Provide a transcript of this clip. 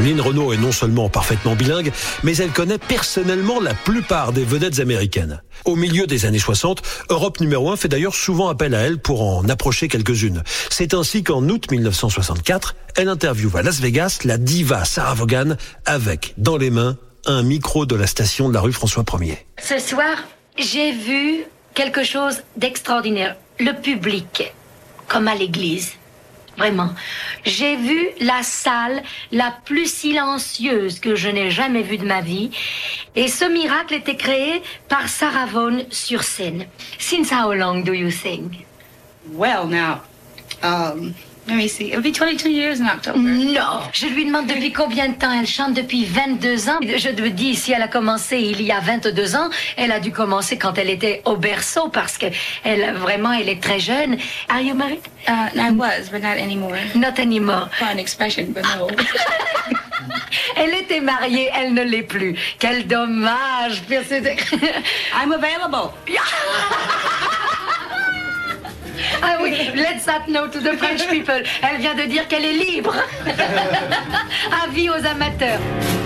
Lynn Renaud est non seulement parfaitement bilingue, mais elle connaît personnellement la plupart des vedettes américaines. Au milieu des années 60, Europe numéro 1 fait d'ailleurs souvent appel à elle pour en approcher quelques-unes. C'est ainsi qu'en août 1964, elle interviewe à Las Vegas la diva Sarah Vaughan avec, dans les mains, un micro de la station de la rue François 1er. Ce soir, j'ai vu quelque chose d'extraordinaire. Le public, comme à l'église. Vraiment. J'ai vu la salle la plus silencieuse que je n'ai jamais vue de ma vie. Et ce miracle était créé par Sarah Vaughan sur scène. Since how long do you sing? Well, now, let me see. It'll be 22 years in October. Non. Je lui demande depuis combien de temps elle chante. Depuis 22 ans. Je te dis, si elle a commencé il y a 22 ans, elle a dû commencer quand elle était au berceau parce que elle est très jeune. Are you married? I was, but not anymore. Not anymore. Fun expression, but no. Elle était mariée, elle ne l'est plus. Quel dommage. I'm available. Ah oui, let's that know to the French people. Elle vient de dire qu'elle est libre. Avis aux amateurs.